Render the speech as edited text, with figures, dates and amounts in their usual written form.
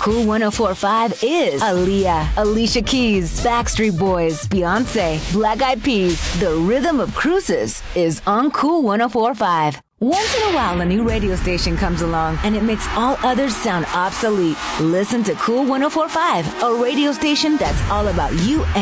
Cool 104.5 is Aaliyah, Alicia Keys, Backstreet Boys, Beyonce, Black Eyed Peas. The rhythm of cruises is on Cool 104.5. Once in a while, a new radio station comes along and it makes all others sound obsolete. Listen to Cool 104.5, a radio station that's all about you and